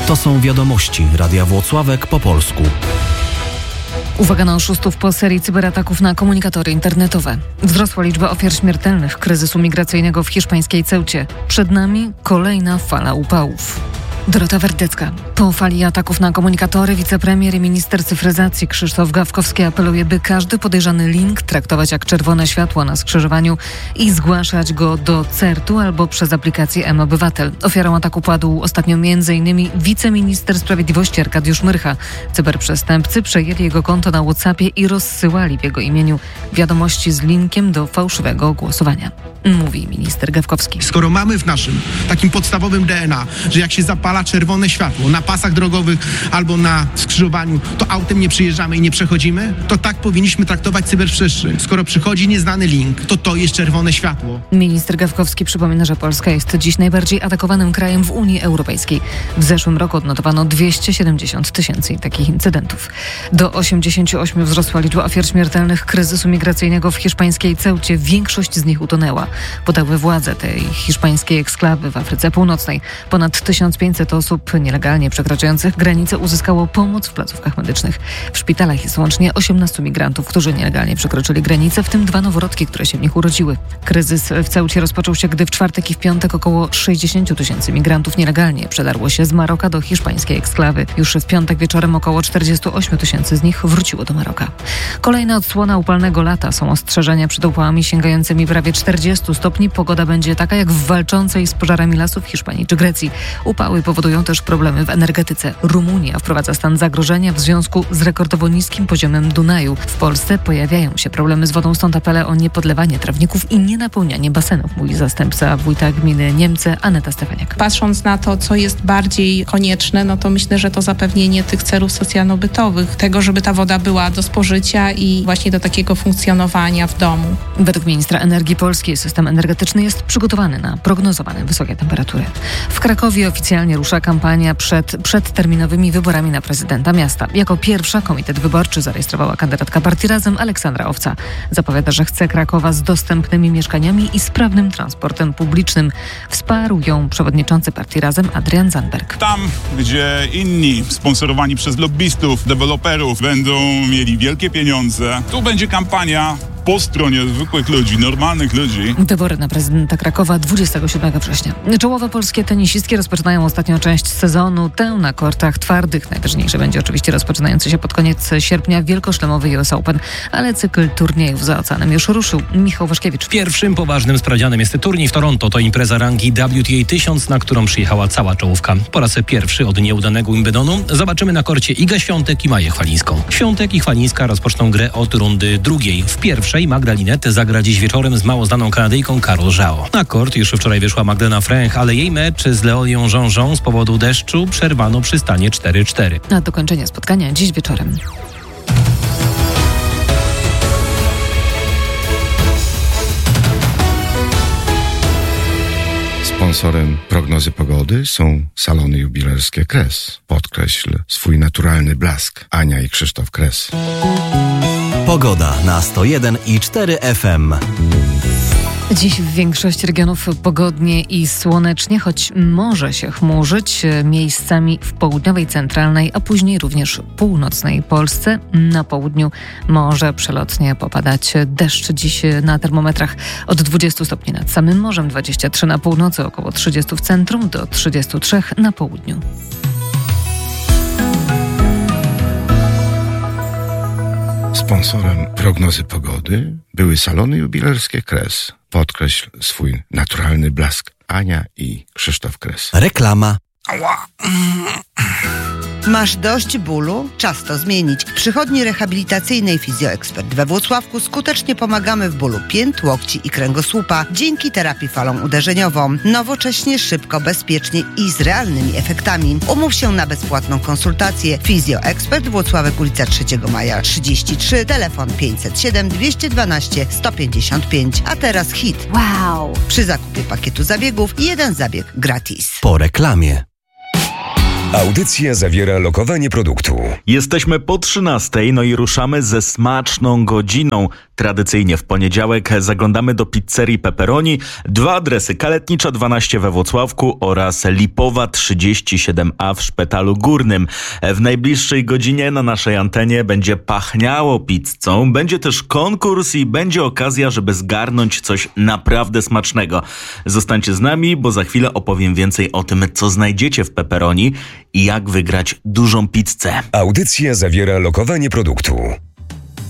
To są wiadomości Radia Włocławek po polsku. Uwaga na oszustów po serii cyberataków na komunikatory internetowe. Wzrosła liczba ofiar śmiertelnych kryzysu migracyjnego w hiszpańskiej Ceucie. Przed nami kolejna fala upałów. Dorota Werdecka. Po fali ataków na komunikatory wicepremier i minister cyfryzacji Krzysztof Gawkowski apeluje, by każdy podejrzany link traktować jak czerwone światło na skrzyżowaniu i zgłaszać go do CERT-u albo przez aplikację mObywatel. Ofiarą ataku padł ostatnio m.in. wiceminister sprawiedliwości Arkadiusz Myrcha. Cyberprzestępcy przejęli jego konto na WhatsAppie i rozsyłali w jego imieniu wiadomości z linkiem do fałszywego głosowania. Mówi minister Gawkowski. Skoro mamy w naszym takim podstawowym DNA, że jak się zapala czerwone światło na pasach drogowych albo na skrzyżowaniu, to autem nie przyjeżdżamy i nie przechodzimy, to tak powinniśmy traktować cyberprzestrzeń. Skoro przychodzi nieznany link, to jest czerwone światło. Minister Gawkowski przypomina, że Polska jest dziś najbardziej atakowanym krajem w Unii Europejskiej. W zeszłym roku odnotowano 270 000 takich incydentów. Do 88 wzrosła liczba ofiar śmiertelnych kryzysu migracyjnego w hiszpańskiej Ceucie. Większość z nich utonęła. Podały władze tej hiszpańskiej eksklawy w Afryce Północnej. Ponad 1500 osób nielegalnie przekraczających granicę uzyskało pomoc w placówkach medycznych. W szpitalach jest łącznie 18 migrantów, którzy nielegalnie przekroczyli granicę, w tym 2 noworodki, które się w nich urodziły. Kryzys w Ceucie rozpoczął się, gdy w czwartek i w piątek około 60 000 migrantów nielegalnie przedarło się z Maroka do hiszpańskiej eksklawy. Już w piątek wieczorem około 48 000 z nich wróciło do Maroka. Kolejna odsłona upalnego lata. Są ostrzeżenia przed upałami sięgającymi prawie 40 stopni. Pogoda będzie taka jak w walczącej z pożarami lasów w Hiszpanii czy Grecji. Upały powodują też problemy w energetyce. Rumunia wprowadza stan zagrożenia w związku z rekordowo niskim poziomem Dunaju. W Polsce pojawiają się problemy z wodą, stąd apele o niepodlewanie trawników i nienapełnianie basenów, mówi zastępca wójta gminy Niemce Aneta Stefaniak. Patrząc na to, co jest bardziej konieczne, to myślę, że to zapewnienie tych celów socjalno-bytowych, tego, żeby ta woda była do spożycia i właśnie do takiego funkcjonowania w domu. Według ministra energii polskiej system energetyczny jest przygotowany na prognozowane wysokie temperatury. W Krakowie oficjalnie rusza kampania przed przedterminowymi wyborami na prezydenta miasta. Jako pierwsza komitet wyborczy zarejestrowała kandydatka partii Razem Aleksandra Owca. Zapowiada, że chce Krakowa z dostępnymi mieszkaniami i sprawnym transportem publicznym. Wsparł ją przewodniczący partii Razem Adrian Zandberg. Tam, gdzie inni sponsorowani przez lobbystów, deweloperów będą mieli wielkie pieniądze, tu będzie kampania po stronie zwykłych ludzi, normalnych ludzi. Wybory na prezydenta Krakowa 27 września. Czołowe polskie tenisistki rozpoczynają ostatnią część sezonu, tę na kortach twardych. Najważniejsze będzie oczywiście rozpoczynający się pod koniec sierpnia wielkoszlemowy US Open, ale cykl turniejów za oceanem już ruszył. Michał Waszkiewicz. Pierwszym poważnym sprawdzianem jest turniej w Toronto. To impreza rangi WTA 1000, na którą przyjechała cała czołówka. Po raz pierwszy od nieudanego Wimbledonu zobaczymy na korcie Igę Świątek i Maję Chwalińską. Świątek i Chwalińska rozpoczną grę od rundy drugiej. W pierwszej Magda Linette zagra dziś wieczorem z mało znaną Kanadyjką Carol Zhao. Na kort już wczoraj wyszła Magdalena Fręch, ale jej mecz z Leonią Jean-Jean z powodu deszczu przerwano przy stanie 4-4. Na dokończenie spotkania dziś wieczorem. Sponsorem prognozy pogody są salony jubilerskie Kres. Podkreśl swój naturalny blask. Ania i Krzysztof Kres. Pogoda na 101,4 FM. Dziś w większości regionów pogodnie i słonecznie, choć może się chmurzyć miejscami w południowej, centralnej, a później również północnej Polsce. Na południu może przelotnie popadać deszcz. Dziś na termometrach od 20 stopni nad samym morzem, 23 na północy, około 30 w centrum, do 33 na południu. Sponsorem prognozy pogody były salony jubilerskie Kres. Podkreśl swój naturalny blask. Ania i Krzysztof Kres. Reklama. Masz dość bólu? Czas to zmienić. W przychodni rehabilitacyjnej Fizjoekspert we Włocławku skutecznie pomagamy w bólu pięt, łokci i kręgosłupa dzięki terapii falą uderzeniową. Nowocześnie, szybko, bezpiecznie i z realnymi efektami. Umów się na bezpłatną konsultację. Fizjoekspert Włocławek, ulica 3 Maja 33, telefon 507 212 155. A teraz hit. Wow! Przy zakupie pakietu zabiegów 1 zabieg gratis. Po reklamie. Audycja zawiera lokowanie produktu. Jesteśmy po 13:00, no i ruszamy ze smaczną godziną. Tradycyjnie w poniedziałek zaglądamy do pizzerii Pepperoni. 2 adresy: Kaletnicza 12 we Włocławku oraz Lipowa 37A w Szpitalu Górnym. W najbliższej godzinie na naszej antenie będzie pachniało pizzą, będzie też konkurs i będzie okazja, żeby zgarnąć coś naprawdę smacznego. Zostańcie z nami, bo za chwilę opowiem więcej o tym, co znajdziecie w Pepperoni i jak wygrać dużą pizzę. Audycja zawiera lokowanie produktu.